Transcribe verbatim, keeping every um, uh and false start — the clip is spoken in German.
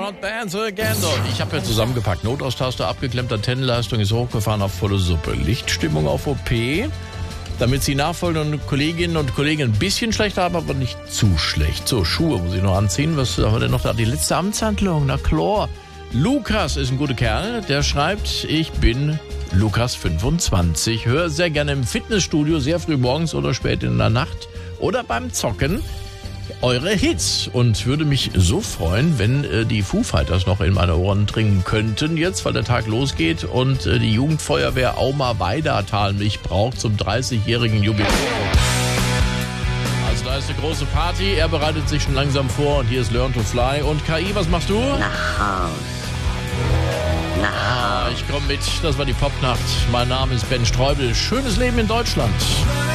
Front Band again. So, ich habe ja zusammengepackt. Notaustaster abgeklemmt, Antennenleistung ist hochgefahren auf volle Suppe. Lichtstimmung auf O P, damit Sie nachfolgende Kolleginnen und Kollegen ein bisschen schlechter haben, aber nicht zu schlecht. So, Schuhe muss ich noch anziehen. Was haben wir denn noch da? Die letzte Amtshandlung, na klar. Lukas ist ein guter Kerl, der schreibt, ich bin Lukas fünfundzwanzig, höre sehr gerne im Fitnessstudio, sehr früh morgens oder spät in der Nacht oder beim Zocken eure Hits und würde mich so freuen, wenn äh, die Foo Fighters noch in meine Ohren dringen könnten jetzt, weil der Tag losgeht und äh, die Jugendfeuerwehr Auma-Weidatal mich braucht zum dreißigjährigen Jubiläum. Also da ist eine große Party, er bereitet sich schon langsam vor und hier ist Learn to Fly. Und K I, was machst du? Nach Haus. Nach Ah, ich komme mit, das war die Popnacht. Mein Name ist Ben Streubel. Schönes Leben in Deutschland.